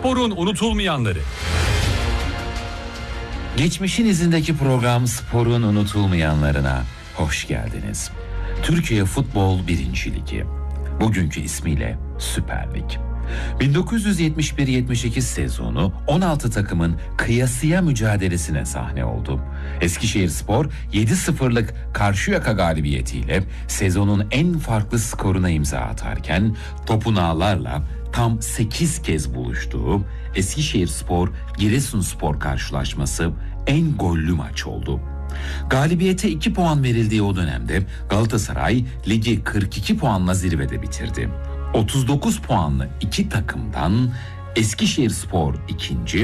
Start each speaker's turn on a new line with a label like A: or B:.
A: Sporun unutulmayanları.
B: Geçmişin izindeki program Spor'un unutulmayanlarına hoş geldiniz. Türkiye Futbol 1. Ligi. Bugünkü ismiyle Süper Lig. 1971-72 sezonu 16 takımın kıyasıya mücadelesine sahne oldu. Eskişehirspor 7-0'lık Karşıyaka galibiyetiyle sezonun en farklı skoruna imza atarken topun ağlarla tam 8 kez buluştuğu Eskişehirspor Giresunspor karşılaşması en gollü maç oldu. Galibiyete 2 puan verildiği o dönemde Galatasaray ligi 42 puanla zirvede bitirdi. 39 puanlı iki takımdan Eskişehirspor ikinci,